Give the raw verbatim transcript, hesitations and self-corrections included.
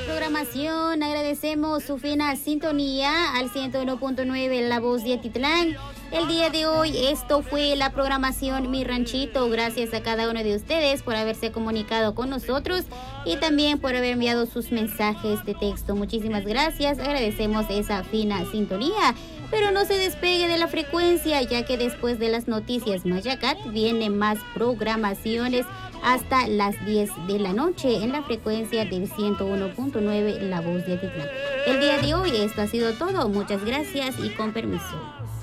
programación. Agradecemos su fina sintonía al ciento uno punto nueve La Voz de Atitlán. El día de hoy esto fue la programación Mi Ranchito. Gracias a cada uno de ustedes por haberse comunicado con nosotros y también por haber enviado sus mensajes de texto. Muchísimas gracias. Agradecemos esa fina sintonía. Pero no se despegue de la frecuencia, ya que después de las noticias Mayacat vienen más programaciones hasta las diez de la noche en la frecuencia del ciento uno punto nueve La Voz de Atitlán. El día de hoy esto ha sido todo. Muchas gracias y con permiso.